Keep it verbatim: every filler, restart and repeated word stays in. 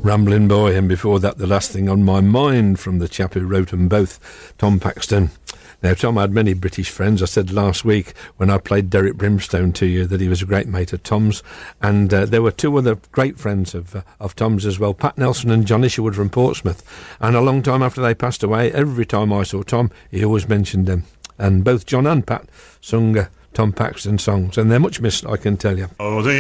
Ramblin' Boy, and before that, The Last Thing on My Mind, from the chap who wrote them both, Tom Paxton. Now, Tom had many British friends. I said last week when I played Derek Brimstone to you that he was a great mate of Tom's, and uh, there were two other great friends of uh, of Tom's as well, Pat Nelson and John Isherwood from Portsmouth. And a long time after they passed away, every time I saw Tom, he always mentioned them. And both John and Pat sung uh, Tom Paxton songs, and they're much missed, I can tell you. Oh, the